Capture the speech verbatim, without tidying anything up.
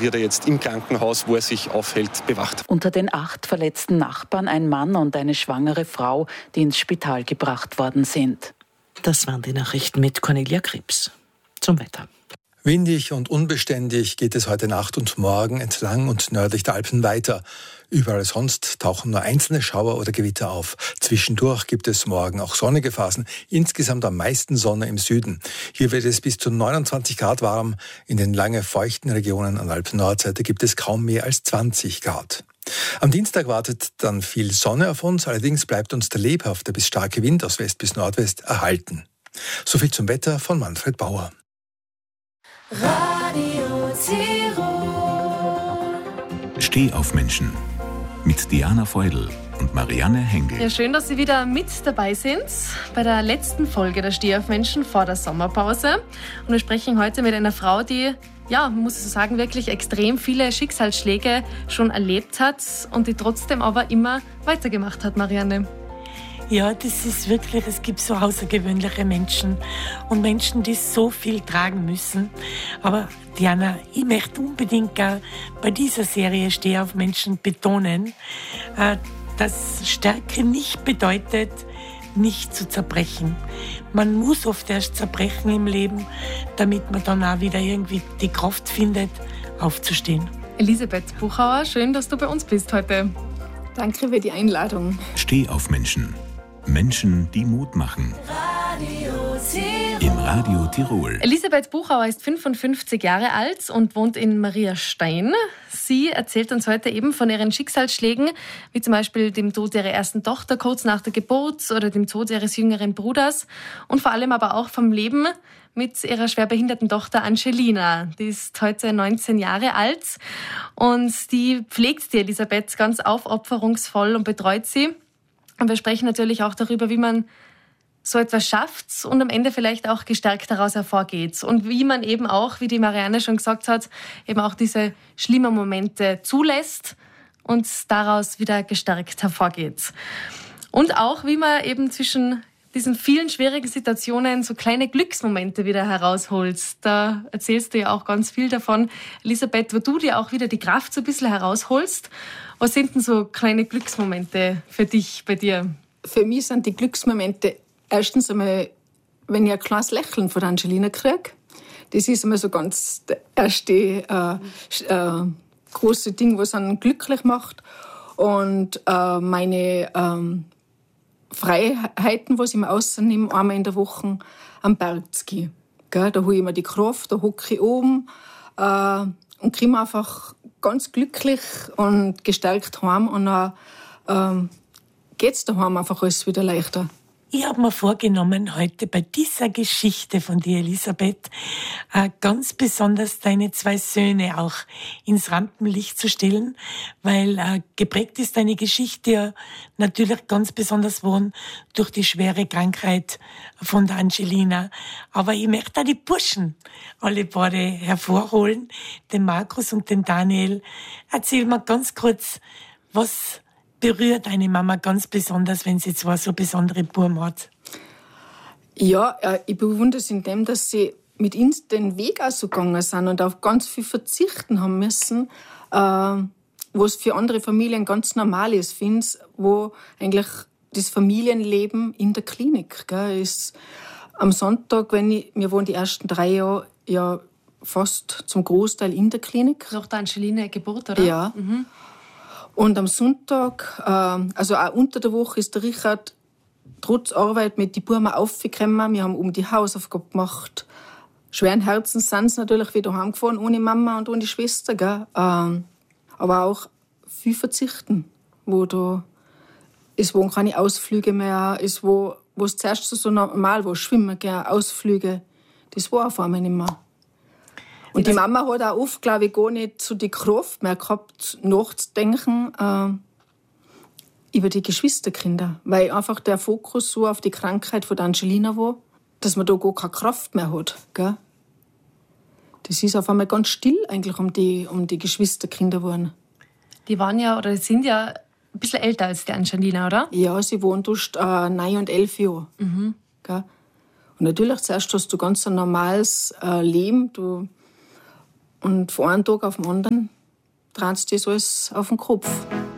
wird er jetzt im Krankenhaus, wo er sich aufhält, bewacht. Unter den acht verletzten Nachbarn ein Mann und eine schwangere Frau, die ins Spital gebracht worden sind. Das waren die Nachrichten mit Cornelia Krebs. Zum Wetter. Windig und unbeständig geht es heute Nacht und morgen entlang und nördlich der Alpen weiter. Überall sonst tauchen nur einzelne Schauer oder Gewitter auf. Zwischendurch gibt es morgen auch sonnige Phasen. Insgesamt am meisten Sonne im Süden. Hier wird es bis zu neunundzwanzig Grad warm. In den lange feuchten Regionen an der Alpen-Nordseite gibt es kaum mehr als zwanzig Grad. Am Dienstag wartet dann viel Sonne auf uns. Allerdings bleibt uns der lebhafte bis starke Wind aus West bis Nordwest erhalten. Soviel zum Wetter von Manfred Bauer. Radio Tirol. Steh auf Menschen mit Diana Feudel und Marianne Hengel. Ja, schön, dass Sie wieder mit dabei sind bei der letzten Folge der Steh auf Menschen vor der Sommerpause. Und wir sprechen heute mit einer Frau, die, ja, muss ich so sagen, wirklich extrem viele Schicksalsschläge schon erlebt hat und die trotzdem aber immer weitergemacht hat, Marianne. Ja, das ist wirklich, es gibt so außergewöhnliche Menschen und Menschen, die so viel tragen müssen. Aber Diana, ich möchte unbedingt auch bei dieser Serie Steh auf Menschen betonen, dass Stärke nicht bedeutet, nicht zu zerbrechen. Man muss oft erst zerbrechen im Leben, damit man dann auch wieder irgendwie die Kraft findet, aufzustehen. Elisabeth Buchauer, schön, dass du bei uns bist heute. Danke für die Einladung. Steh auf Menschen. Menschen, die Mut machen. Radio Tirol. Im Radio Tirol. Elisabeth Buchauer ist fünfundfünfzig Jahre alt und wohnt in Mariastein. Sie erzählt uns heute eben von ihren Schicksalsschlägen, wie zum Beispiel dem Tod ihrer ersten Tochter kurz nach der Geburt oder dem Tod ihres jüngeren Bruders und vor allem aber auch vom Leben mit ihrer schwerbehinderten Tochter Angelina. Die ist heute neunzehn Jahre alt und die pflegt die Elisabeth ganz aufopferungsvoll und betreut sie. Und wir sprechen natürlich auch darüber, wie man so etwas schafft und am Ende vielleicht auch gestärkt daraus hervorgeht. Und wie man eben auch, wie die Marianne schon gesagt hat, eben auch diese schlimmen Momente zulässt und daraus wieder gestärkt hervorgeht. Und auch, wie man eben zwischen diesen vielen schwierigen Situationen so kleine Glücksmomente wieder herausholt. Da erzählst du ja auch ganz viel davon, Elisabeth, wo du dir auch wieder die Kraft so ein bisschen herausholst. Was sind denn so kleine Glücksmomente für dich, bei dir? Für mich sind die Glücksmomente erstens einmal, wenn ich ein kleines Lächeln von Angelina kriege. Das ist einmal so ganz das erste äh, äh, große Ding, was einen glücklich macht. Und äh, meine ähm, Freiheiten, was ich mir rausnehme, einmal in der Woche am Berg zu gehen. Gell? Da hole ich mir die Kraft, da hocke ich oben äh, und kriege einfach ganz glücklich und gestärkt heim. Und dann ähm, geht es daheim einfach alles wieder leichter. Ich habe mir vorgenommen, heute bei dieser Geschichte von dir, Elisabeth, äh, ganz besonders deine zwei Söhne auch ins Rampenlicht zu stellen, weil äh, geprägt ist deine Geschichte ja natürlich ganz besonders worden durch die schwere Krankheit von der Angelina. Aber ich möchte auch die Burschen alle beide hervorholen, den Markus und den Daniel. Erzähl mal ganz kurz, was berührt eine Mama ganz besonders, wenn sie zwar so besondere Buben hat? Ja, ich bewundere es in dem, dass sie mit uns den Weg auch so gegangen sind und auf ganz viel verzichten haben müssen, äh, was für andere Familien ganz normal ist, finde ich, wo eigentlich das Familienleben in der Klinik gell, ist. Am Sonntag, wenn ich, wir wohnen die ersten drei Jahre ja fast zum Großteil in der Klinik. Nach der Angelina Geburt, oder? Ja. Mhm. Und am Sonntag, äh, also auch unter der Woche, ist der Richard trotz Arbeit mit den Buben aufgekommen. Wir haben um die Hausaufgaben gemacht. Schweren Herzens sind sie natürlich wieder heimgefahren, ohne Mama und ohne Schwester. Gell? Ähm, aber auch viel verzichten. Wo da, es waren keine Ausflüge mehr, es wo, wo es zuerst so normal war, Schwimmen, gell? Ausflüge. Das war auf einmal nicht mehr. Und die Mama hat auch oft, glaube ich, gar nicht so die Kraft mehr gehabt, nachzudenken äh, über die Geschwisterkinder. Weil einfach der Fokus so auf die Krankheit von der Angelina war, dass man da gar keine Kraft mehr hat. Gell? Das ist auf einmal ganz still eigentlich um die, um die Geschwisterkinder geworden. Die waren ja, oder sind ja ein bisschen älter als die Angelina, oder? Ja, sie waren erst äh, neun und elf Jahre. Mhm. Gell? Und natürlich, zuerst hast du ganz ein normales äh, Leben. Du Und von einem Tag auf den anderen dreht sich das alles auf den Kopf.